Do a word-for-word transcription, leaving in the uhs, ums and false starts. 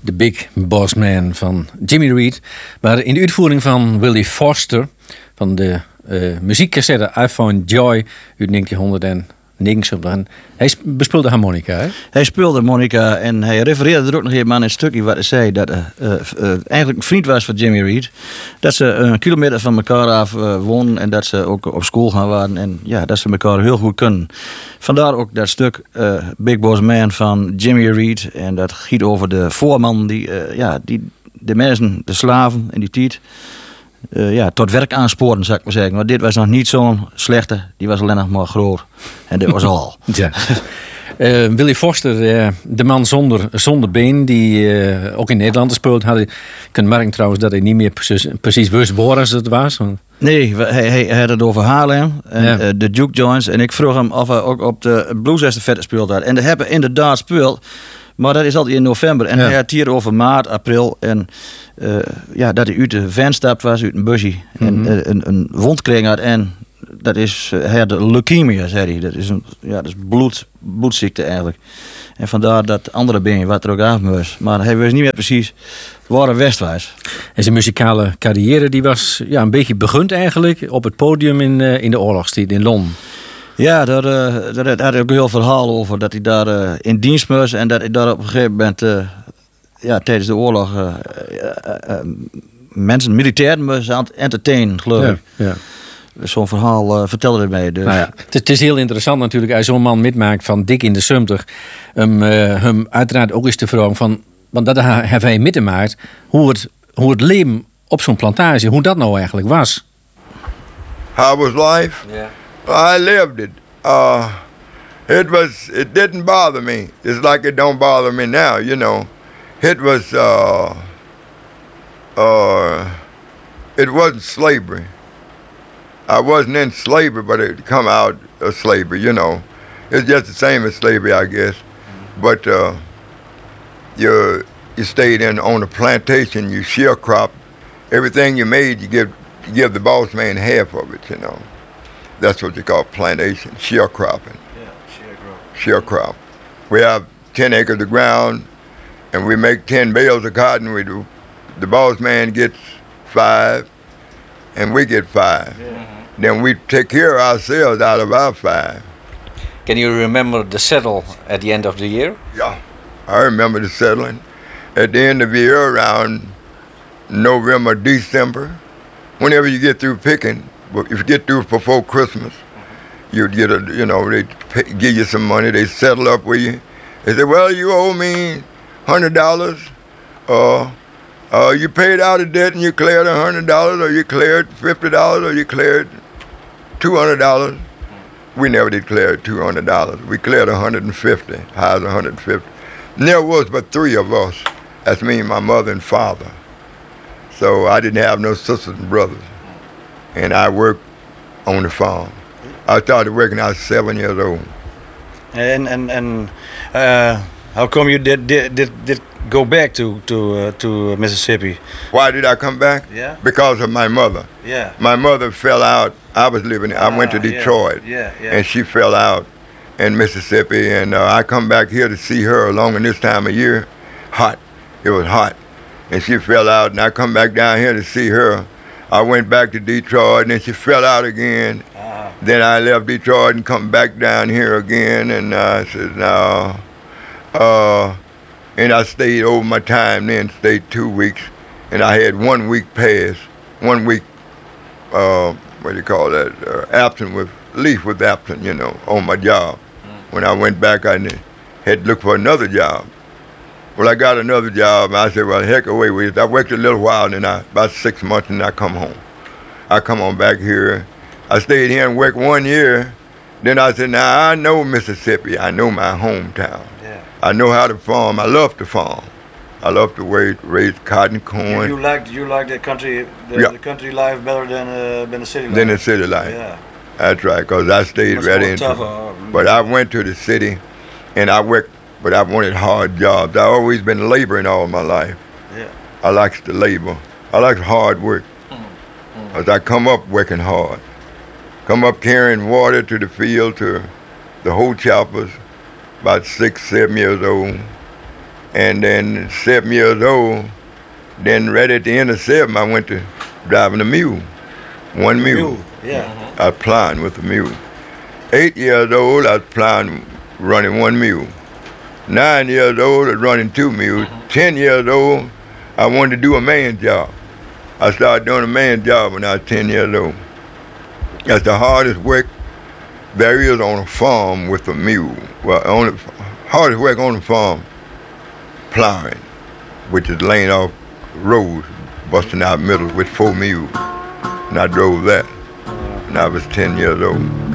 The Big Boss Man van Jimmy Reed. Maar in de uitvoering van Willie Foster van de uh, muziekcassette I Found Joy uit negentienhonderdnegenenzeventig. Hij bespeelde harmonica, hè? Hij speelde harmonica en hij refereerde er ook nog even aan een stukje wat hij zei. Dat hij uh, uh, eigenlijk een vriend was van Jimmy Reed. Dat ze een kilometer van elkaar af uh, woonden en dat ze ook op school gaan waren. En ja, dat ze elkaar heel goed kunnen. Vandaar ook dat stuk uh, Big Boss Man van Jimmy Reed. En dat gaat over de voorman die, uh, ja, die de mensen, de slaven in die tijd... Uh, ja, tot werk aansporen, zou ik maar zeggen. Maar dit was nog niet zo'n slechte. Die was alleen nog maar groot. En dit was al. Ja. Uh, Willie Foster, uh, de man zonder, zonder been, die uh, ook in Nederland gespeeld had. Ik kan merken trouwens dat hij niet meer precies, precies wist waar als het was. Want... Nee, hij, hij, hij had het over Haarlem en ja. uh, de Duke Joints. En ik vroeg hem of hij ook op de Blues Estafette gespeeld had. En dat hebben inderdaad gespeeld. Maar dat is altijd in november. En ja. hij had hier over maart, april. En uh, ja, dat hij uit de van stapt was, uit een busje. Mm-hmm. En uh, een, een wond kreeg had. En dat is, uh, hij had leukemia, zei hij. Dat is, een, ja, dat is bloed, bloedziekte eigenlijk. En vandaar dat andere been wat er ook af moest. Maar hij wist niet meer precies waar hij west was. En zijn muzikale carrière die was ja, een beetje begund eigenlijk op het podium in, uh, in de oorlogstijd in Londen. Ja, daar, uh, daar had hij ook een heel verhaal over. Dat hij daar uh, in dienst moest en dat hij daar op een gegeven moment uh, ja, tijdens de oorlog uh, uh, uh, mensen, militairen moest aan het entertainen, geloof ik. Ja, ja. Zo'n verhaal uh, vertelde hij mij. Dus. Nou ja, het, het is heel interessant natuurlijk als zo'n man metmaakt van dik in de zeventig. Um, uh, hem uiteraard ook eens te vragen van, want dat heeft hij meegemaakt, hoe het, hoe het leven op zo'n plantage, hoe dat nou eigenlijk was. How was life? Yeah. I lived it. Uh, it was. It didn't bother me. It's like it don't bother me now. You know, it was. Uh, uh, it wasn't slavery. I wasn't in slavery, but it come out of slavery. You know, it's just the same as slavery, I guess. But uh, you you stayed in on a plantation. You sharecrop everything you made. You give you give the boss man half of it. You know. That's what you call plantation, sharecropping. Yeah, sharecrop. Sharecrop. We have ten acres of ground, and we make ten bales of cotton. We do. The boss man gets five, and we get five. Yeah. Then we take care of ourselves out of our five. Can you remember the settle at the end of the year? Yeah, I remember the settling. At the end of the year, around November, December, whenever you get through picking. But if you get through before Christmas, you'd get a, you know, they pay, give you some money. They settle up with you. They say, well, you owe me hundred dollars. Uh, uh, you paid out a debt and you cleared a hundred dollars, or you cleared fifty dollars, or you cleared two hundred dollars. We never did clear two hundred dollars. We cleared a hundred and fifty. How's a hundred and fifty? And there was but three of us. That's me, my mother, and father. So I didn't have no sisters and brothers. And I worked on the farm. I started working. I was seven years old. And and and uh, how come you did did did, did go back to to uh, to Mississippi? Why did I come back? Yeah. Because of my mother. Yeah. My mother fell out. I was living. I ah, went to Detroit. Yeah. Yeah, yeah. And she fell out in Mississippi. And uh, I come back here to see her along in this time of year. Hot. It was hot. And she fell out. And I come back down here to see her. I went back to Detroit, and then she fell out again. Uh-huh. Then I left Detroit and come back down here again, and uh, I said, no. Uh, and I stayed over my time then, stayed two weeks, and I had one week pass, one week, uh, what do you call that, uh, absent with, leave with absent, you know, on my job. Mm. When I went back, I had to look for another job. Well, I got another job, and I said, well, heck away with it. I worked a little while, and then I, about six months, and I come home. I come on back here. I stayed here and worked one year. Then I said, now, I know Mississippi. I know my hometown. Yeah. I know how to farm. I love to farm. I love to raise, raise cotton, corn. You, you liked you liked the country the, yeah. the country life better than uh, than the city life. Than the city life. Yeah. That's right, because I stayed ready. But I went to the city, and I worked. But I wanted hard jobs. I've always been laboring all my life. Yeah. I like to labor. I like hard work. Mm. Mm. As I come up working hard. Come up carrying water to the field to the whole choppers, about six, seven years old. And then seven years old, then right at the end of seven, I went to driving a mule. One mule. Yeah. I was plowing with a mule. Eight years old, I was plowing, running one mule. Nine years old, I was running two mules. Ten years old, I wanted to do a man job. I started doing a man job when I was ten years old. That's the hardest work there is on a farm with a mule. Well, on the hardest work on the farm, plowing, which is laying off roads, busting out middle with four mules. And I drove that. And I was ten years old.